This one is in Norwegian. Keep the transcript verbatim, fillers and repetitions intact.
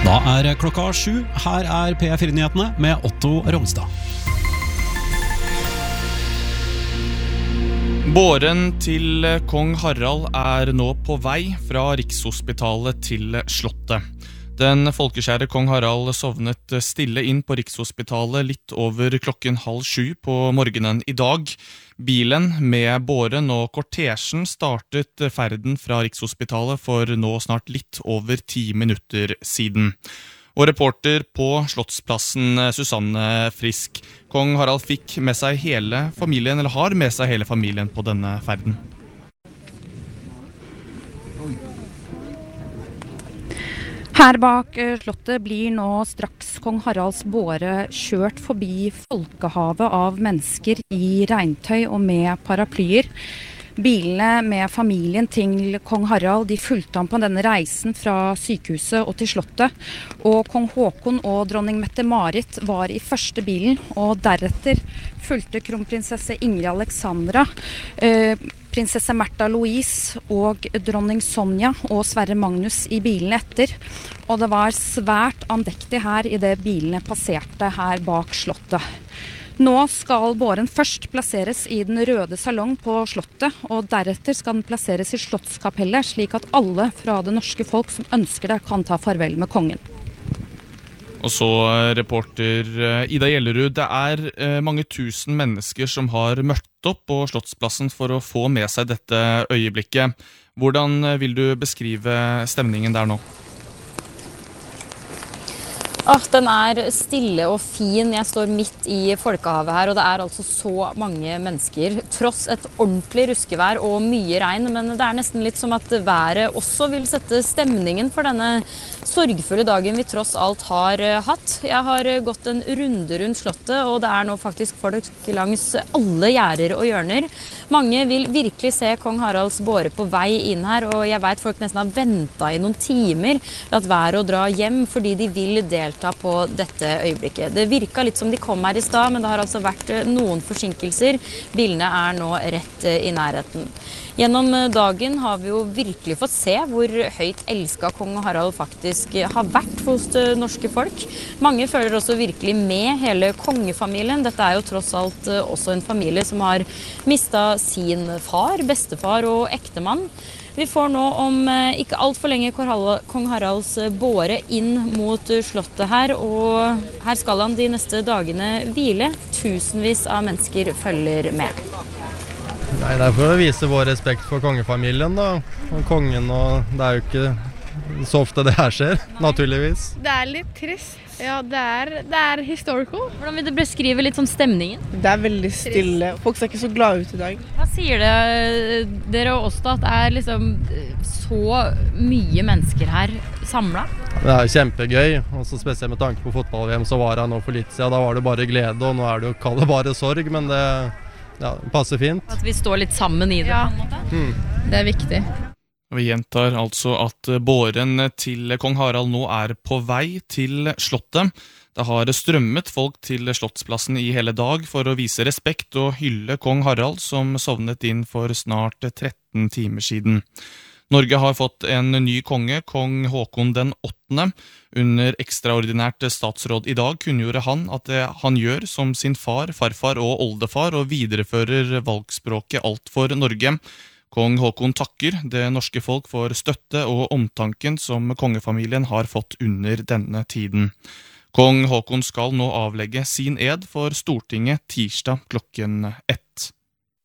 Da er klokka sju. Her er P fire-nyhetene med Otto Romstad. Båren til kong Harald er nå på vei fra Rikshospitalet til Slottet. Den folkeskjære kong Harald sovnet stille inn på Rikshospitalet litt over klokken halv sju på morgenen i dag. Bilen med båren og kortesjen startet ferden fra Rikshospitalet for nå snart litt over ti minutter siden. Og reporter på Slottsplassen, Susanne Frisk. Kong Harald fikk med seg hele familien, eller har med seg hele familien på denne ferden. Her bak slottet blir nå straks kong Haralds båre kjørt forbi folkehavet av mennesker i regntøy og med paraplyer. Bilene med familien til kong Harald de fulgte ham på denne reisen fra sykehuset og til slottet. Og kong Håkon og dronning Mette-Marit var i første bilen, og deretter fulgte kronprinsesse Ingrid Alexandra, eh, prinsesse Märtha Louise og dronning Sonja og Sverre Magnus i bilene etter. Og det var svært andektig her i det bilene passerte her bak slottet. Nå skal båren først plasseres i den røde salong på slottet, og deretter skal den plasseres i slottskapellet, slik at alle fra det norske folk som ønsker det kan ta farvel med kongen. Og så reporter Ida Gjellerud, det er mange tusen mennesker som har møtt opp på Slottsplassen for å få med seg dette øyeblikket. Hvordan vil du beskrive stemningen der nå? Ah, den er stille og fin. Jeg står midt i folkehavet her, og det er altså så mange mennesker. Tross et ordentlig ruskevær og mye regn, men det er nesten litt som at været også vil sette stemningen for denne sorgfulle dagen vi tross alt har hatt. Jeg har gått en runde rundt slottet, og det er nå faktisk folk langs alle gjerder og hjørner. Mange vil virkelig se kong Haralds båre på vei inn her, og jeg vet folk nesten har ventet i noen timer at være å dra hjem, fordi de vil delta på dette øyeblikket. Det virket litt som de kom her i stad, men det har altså vært noen forsinkelser. Bilene er nå rett i nærheten. Gjennom dagen har vi jo virkelig fått se hvor høyt elsket kong Harald faktisk har vært hos det norske folk. Mange føler også virkelig med hele kongefamilien. Dette er jo tross alt også en familie som har mistet sin far, bestefar og ektemann. Vi får nå om ikke alt for lenge kong Haralds båre inn mot slottet her, og her skal han de neste dagene hvile. Tusenvis av mennesker følger med. Nei, det er for å vise vår respekt for kongefamilien da, og kongen, og det er jo ikke så ofte det her skjer, naturligvis. Det er litt trist. Ja, det er, det er historical. Hvordan vil du beskrive litt sånn stemningen? Det er veldig stille. Folk ser ikke så glade ut i dag. Hva sier det dere og oss da, at det er liksom så mye mennesker her samlet? Det er kjempegøy, og så spesielt med tanke på fotball-V M så var jeg nå for litt siden. Da var det bare glede, og nå er det jo kall det bare sorg, men det ja, passer fint. At vi står litt sammen i det ja. på en måte? Mm. Det er viktig. Vi gjentar altså at båren til kong Harald nå er på vei til slottet. Det har strømmet folk til Slottsplassen i hele dag for å vise respekt og hylle kong Harald, som sovnet inn for snart tretten timer siden. Norge har fått en ny konge, kong Håkon den åttende. Under ekstraordinært statsråd i dag kunngjorde han at det han gjør som sin far, farfar og oldefar, og viderefører valgspråket Alt for Norge. Kong Håkon takker det norske folk for støtte og omtanken som kongefamilien har fått under denne tiden. Kong Håkon skal nå avlegge sin ed for Stortinget tirsdag klokken ett.